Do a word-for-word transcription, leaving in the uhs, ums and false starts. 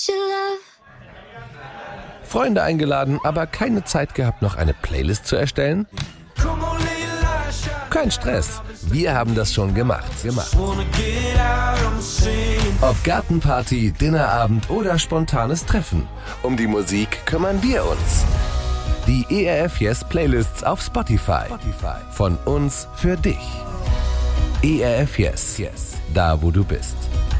your love. Freunde eingeladen, aber keine Zeit gehabt, noch eine Playlist zu erstellen? Kein Stress, wir haben das schon gemacht. gemacht. Ob Gartenparty, Dinnerabend oder spontanes Treffen, um die Musik kümmern wir uns. Die E R F Yes Playlists auf Spotify. Von uns für dich. E R F Yes, da wo du bist.